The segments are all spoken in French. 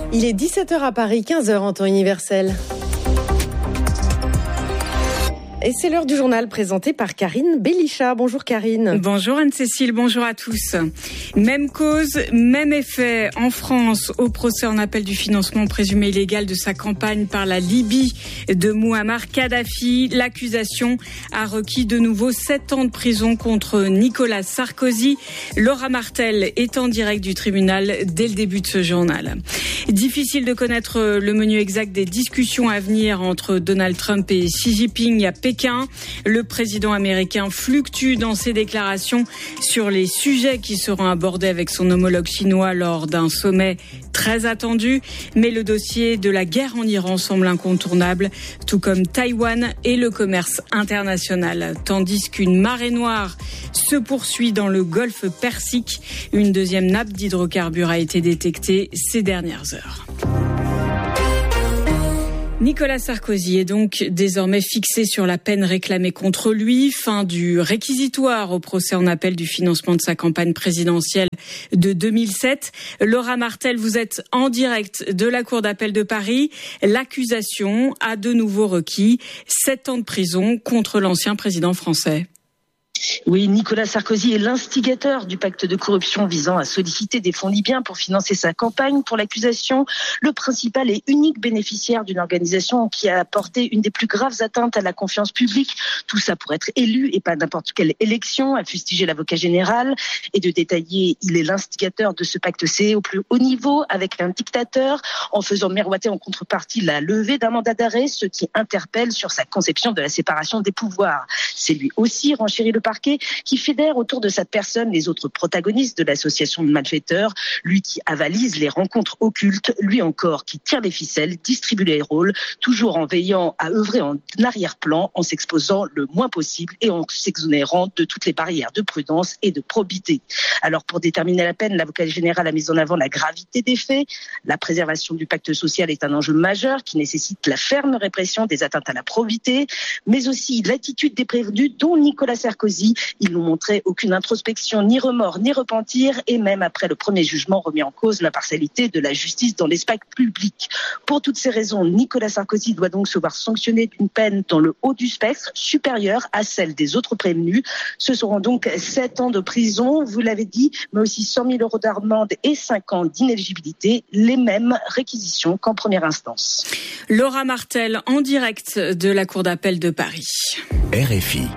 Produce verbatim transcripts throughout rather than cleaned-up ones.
Il est dix-sept heures à Paris, quinze heures en temps universel. Et c'est l'heure du journal présenté par Karine Bélichat. Bonjour Karine. Bonjour Anne-Cécile, bonjour à tous. Même cause, même effet. En France, au procès en appel du financement présumé illégal de sa campagne par la Libye de Mouammar Kadhafi, l'accusation a requis de nouveau sept ans de prison contre Nicolas Sarkozy. Laura Martel est en direct du tribunal dès le début de ce journal. Difficile de connaître le menu exact des discussions à venir entre Donald Trump et Xi Jinping à Pékin. Le président américain fluctue dans ses déclarations sur les sujets qui seront abordés avec son homologue chinois lors d'un sommet très attendu. Mais le dossier de la guerre en Iran semble incontournable, tout comme Taïwan et le commerce international. Tandis qu'une marée noire se poursuit dans le golfe Persique, une deuxième nappe d'hydrocarbures a été détectée ces dernières heures. Nicolas Sarkozy est donc désormais fixé sur la peine réclamée contre lui. Fin du réquisitoire au procès en appel du financement de sa campagne présidentielle de deux mille sept. Laura Martel, vous êtes en direct de la Cour d'appel de Paris. L'accusation a de nouveau requis sept ans de prison contre l'ancien président français. Oui, Nicolas Sarkozy est l'instigateur du pacte de corruption visant à solliciter des fonds libyens pour financer sa campagne. Pour l'accusation, le principal et unique bénéficiaire d'une organisation qui a apporté une des plus graves atteintes à la confiance publique. Tout ça pour être élu et pas n'importe quelle élection, a fustigé l'avocat général. Et de détailler, il est l'instigateur de ce pacte C au plus haut niveau avec un dictateur, en faisant miroiter en contrepartie la levée d'un mandat d'arrêt, ce qui interpelle sur sa conception de la séparation des pouvoirs. C'est lui aussi, renchérit le parquet, qui fédère autour de sa personne les autres protagonistes de l'association de malfaiteurs, lui qui avalise les rencontres occultes, lui encore qui tire les ficelles, distribue les rôles, toujours en veillant à œuvrer en arrière-plan, en s'exposant le moins possible et en s'exonérant de toutes les barrières de prudence et de probité. Alors pour déterminer la peine, l'avocat général a mis en avant la gravité des faits. La préservation du pacte social est un enjeu majeur qui nécessite la ferme répression des atteintes à la probité, mais aussi l'attitude des prévenus, dont Nicolas Sarkozy. Ils n'ont montré aucune introspection, ni remords, ni repentir, et même après le premier jugement remis en cause l'impartialité de la justice dans l'espace public. Pour toutes ces raisons, Nicolas Sarkozy doit donc se voir sanctionné d'une peine dans le haut du spectre, supérieure à celle des autres prévenus. Ce seront donc sept ans de prison, vous l'avez dit, mais aussi cent mille euros d'amende et cinq ans d'inéligibilité, les mêmes réquisitions qu'en première instance. Laura Martel en direct de la Cour d'appel de Paris. R F I.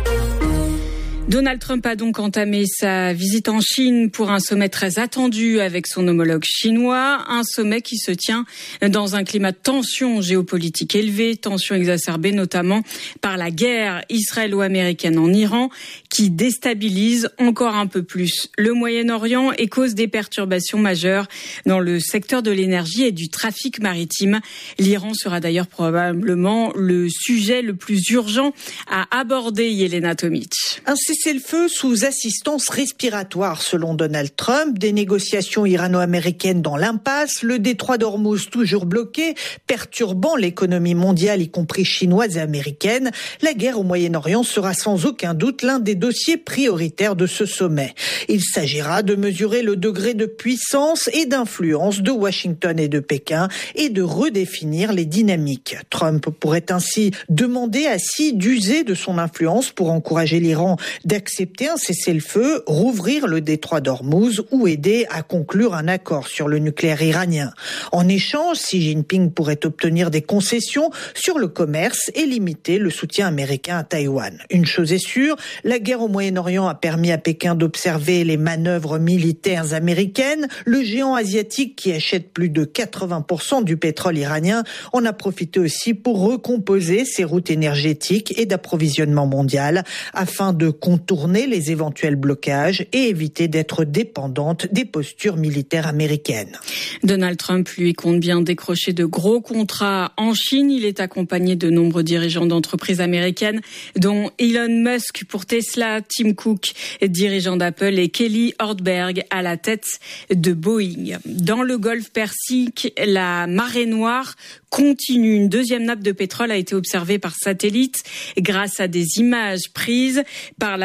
Donald Trump a donc entamé sa visite en Chine pour un sommet très attendu avec son homologue chinois, un sommet qui se tient dans un climat de tension géopolitique élevée, tension exacerbée notamment par la guerre israélo-américaine en Iran qui déstabilise encore un peu plus le Moyen-Orient et cause des perturbations majeures dans le secteur de l'énergie et du trafic maritime. L'Iran sera d'ailleurs probablement le sujet le plus urgent à aborder, Yelena Tomic. Un cessez-le-feu sous assistance respiratoire selon Donald Trump, des négociations irano-américaines dans l'impasse, le détroit d'Ormuz toujours bloqué, perturbant l'économie mondiale y compris chinoise et américaine. La guerre au Moyen-Orient sera sans aucun doute l'un des dossiers prioritaires de ce sommet. Il s'agira de mesurer le degré de puissance et d'influence de Washington et de Pékin et de redéfinir les dynamiques. Trump pourrait ainsi demander à Xi d'user de son influence pour encourager l'Iran d'accepter un cessez-le-feu, rouvrir le détroit d'Ormuz ou aider à conclure un accord sur le nucléaire iranien. En échange, Xi Jinping pourrait obtenir des concessions sur le commerce et limiter le soutien américain à Taïwan. Une chose est sûre, la guerre au Moyen-Orient a permis à Pékin d'observer les manœuvres militaires américaines. Le géant asiatique qui achète plus de quatre-vingts pour cent du pétrole iranien en a profité aussi pour recomposer ses routes énergétiques et d'approvisionnement mondial afin de contourner les éventuels blocages et éviter d'être dépendante des postures militaires américaines. Donald Trump, lui, compte bien décrocher de gros contrats en Chine. Il est accompagné de nombreux dirigeants d'entreprises américaines, dont Elon Musk pour Tesla, Tim Cook, dirigeant d'Apple, et Kelly Ortberg à la tête de Boeing. Dans le golfe Persique, la marée noire continue. Une deuxième nappe de pétrole a été observée par satellite grâce à des images prises par la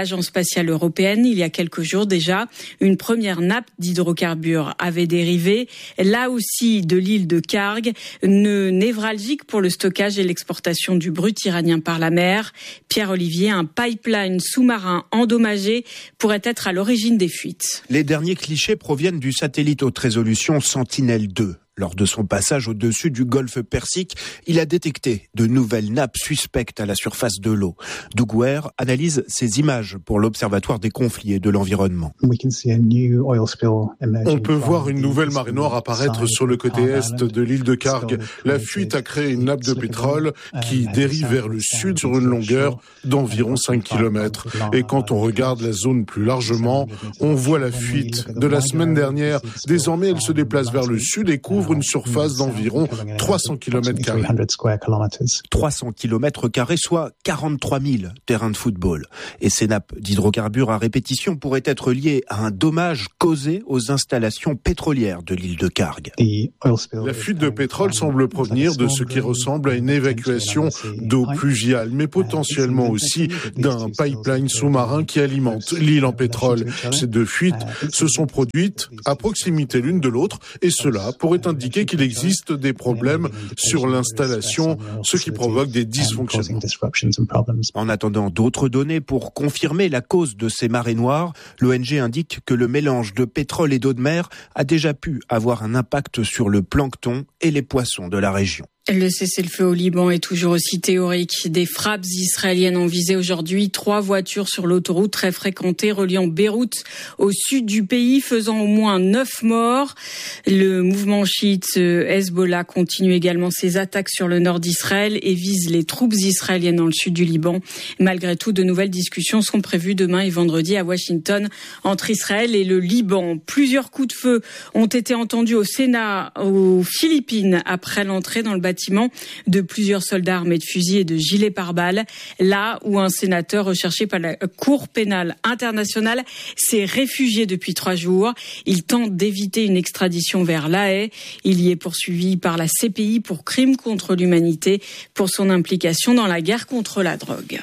l'Agence spatiale européenne il y a quelques jours déjà. Une première nappe d'hydrocarbures avait dérivé, là aussi de l'île de Karg, nœud névralgique pour le stockage et l'exportation du brut iranien par la mer. Pierre-Olivier, un pipeline sous-marin endommagé pourrait être à l'origine des fuites. Les derniers clichés proviennent du satellite haute résolution Sentinelle deux. Lors de son passage au-dessus du golfe Persique, il a détecté de nouvelles nappes suspectes à la surface de l'eau. Doug Ware analyse ces images pour l'Observatoire des conflits et de l'environnement. On peut voir une nouvelle marée noire apparaître sur le côté est de l'île de Karg. La fuite a créé une nappe de pétrole qui dérive vers le sud sur une longueur d'environ cinq kilomètres. Et quand on regarde la zone plus largement, on voit la fuite de la semaine dernière. Désormais, elle se déplace vers le sud et couvre une surface d'environ trois cents kilomètres carrés. trois cents kilomètres carrés, soit quarante-trois mille terrains de football. Et ces nappes d'hydrocarbures à répétition pourraient être liées à un dommage causé aux installations pétrolières de l'île de Karg. La fuite de pétrole semble provenir de ce qui ressemble à une évacuation d'eau pluviale, mais potentiellement aussi d'un pipeline sous-marin qui alimente l'île en pétrole. Ces deux fuites se sont produites à proximité l'une de l'autre, et cela pourrait indiquer qu'il existe des problèmes sur l'installation, ce qui provoque des dysfonctionnements. En attendant d'autres données pour confirmer la cause de ces marées noires, l'O N G indique que le mélange de pétrole et d'eau de mer a déjà pu avoir un impact sur le plancton et les poissons de la région. Le cessez-le-feu au Liban est toujours aussi théorique. Des frappes israéliennes ont visé aujourd'hui trois voitures sur l'autoroute très fréquentée reliant Beyrouth au sud du pays, faisant au moins neuf morts. Le mouvement chiite Hezbollah continue également ses attaques sur le nord d'Israël et vise les troupes israéliennes dans le sud du Liban. Malgré tout, de nouvelles discussions sont prévues demain et vendredi à Washington entre Israël et le Liban. Plusieurs coups de feu ont été entendus au Sénat, aux Philippines, après l'entrée dans le bâtiment de plusieurs soldats armés de fusils et de gilets pare-balles, là où un sénateur recherché par la Cour pénale internationale s'est réfugié depuis trois jours. Il tente d'éviter une extradition vers La Haye. Il y est poursuivi par la C P I pour crimes contre l'humanité pour son implication dans la guerre contre la drogue.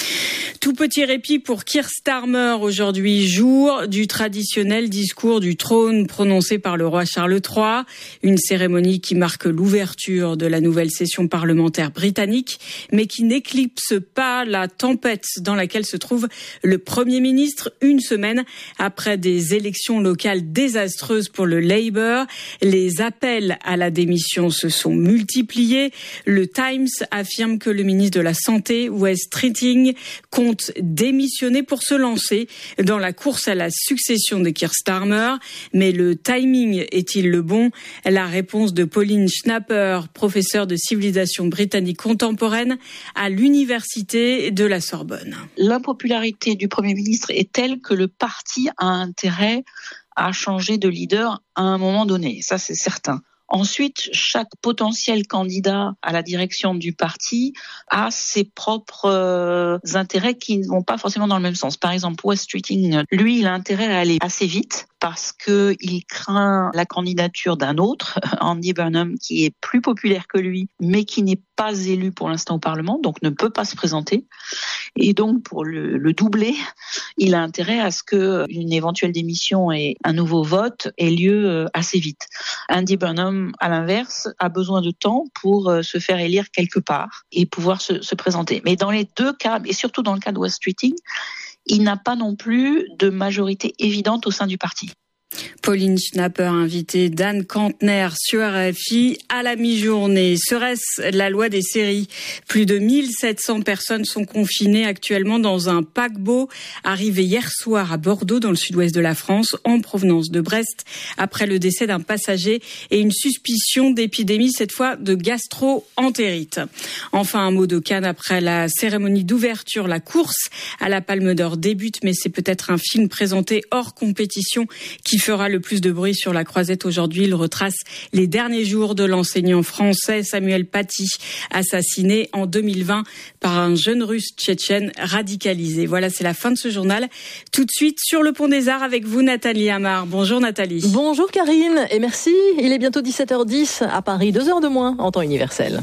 Tout petit répit pour Keir Starmer aujourd'hui, jour du traditionnel discours du trône prononcé par le roi Charles trois, une cérémonie qui marque l'ouverture de la nouvelle session parlementaire britannique, mais qui n'éclipse pas la tempête dans laquelle se trouve le Premier ministre une semaine après des élections locales désastreuses pour le Labour. Les appels à la démission se sont multipliés. Le Times affirme que le ministre de la Santé, Wes Streeting, compte démissionner pour se lancer dans la course à la succession de Keir Starmer. Mais le timing est-il le bon ? La réponse de Pauline Schnapper, professeure de civilisation britannique contemporaine à l'université de la Sorbonne. L'impopularité du Premier ministre est telle que le parti a intérêt à changer de leader à un moment donné. Ça, c'est certain. Ensuite, chaque potentiel candidat à la direction du parti a ses propres euh, intérêts qui ne vont pas forcément dans le même sens. Par exemple, Wes Streeting, lui, il a intérêt à aller assez vite parce que il craint la candidature d'un autre, Andy Burnham, qui est plus populaire que lui, mais qui n'est pas élu pour l'instant au Parlement, donc ne peut pas se présenter. Et donc, pour le, le doubler, il a intérêt à ce qu'une éventuelle démission et un nouveau vote aient lieu assez vite. Andy Burnham, à l'inverse, a besoin de temps pour se faire élire quelque part et pouvoir se, se présenter. Mais dans les deux cas, et surtout dans le cas de Wes Streeting, il n'a pas non plus de majorité évidente au sein du parti. Pauline Schnapper, invitée d'Anne Kantner sur R F I à la mi-journée. Serait-ce la loi des séries ? Plus de mille sept cents personnes sont confinées actuellement dans un paquebot arrivé hier soir à Bordeaux, dans le sud-ouest de la France, en provenance de Brest, après le décès d'un passager et une suspicion d'épidémie, cette fois de gastro-entérite. Enfin, un mot de Cannes après la cérémonie d'ouverture. La course à la Palme d'Or débute, mais c'est peut-être un film présenté hors compétition qui fera le plus de bruit sur la croisette aujourd'hui. Il retrace les derniers jours de l'enseignant français Samuel Paty, assassiné en deux mille vingt par un jeune russe tchétchène radicalisé. Voilà, c'est la fin de ce journal. Tout de suite sur le Pont des Arts avec vous, Nathalie Amar. Bonjour Nathalie. Bonjour Karine et merci. Il est bientôt dix-sept heures dix à Paris, deux heures de moins en temps universel.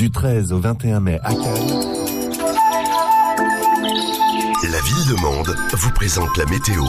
Du treize au vingt et un mai à Cannes. La Ville de Mende vous présente la météo.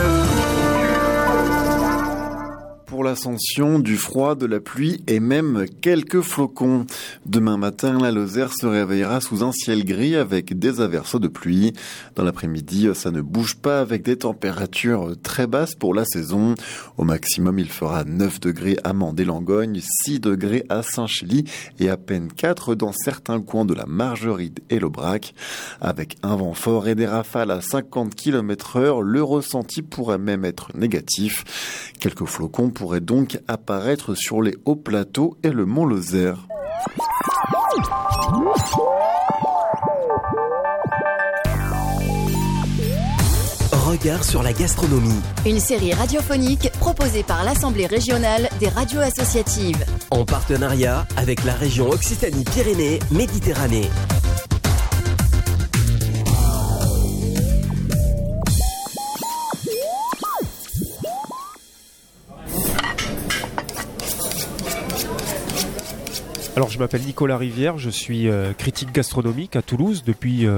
Pour l'ascension, du froid, de la pluie et même quelques flocons. Demain matin, la Lozère se réveillera sous un ciel gris avec des averses de pluie. Dans l'après-midi, ça ne bouge pas avec des températures très basses pour la saison. Au maximum, il fera neuf degrés à Mende et Langogne, six degrés à Saint-Chély et à peine quatre dans certains coins de la Margeride et l'Aubrac. Avec un vent fort et des rafales à cinquante kilomètres heure, le ressenti pourrait même être négatif. Quelques flocons pourraient donc apparaître sur les hauts plateaux et le mont Lozère. Regard sur la gastronomie. Une série radiophonique proposée par l'Assemblée régionale des radios associatives. En partenariat avec la région Occitanie-Pyrénées-Méditerranée. Alors je m'appelle Nicolas Rivière, je suis euh, critique gastronomique à Toulouse depuis euh,